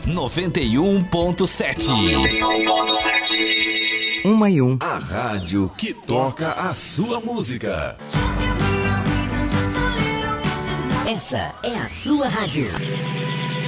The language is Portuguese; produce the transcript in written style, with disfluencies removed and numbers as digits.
91.7. 1 A rádio que toca a sua música. Essa é a sua rádio.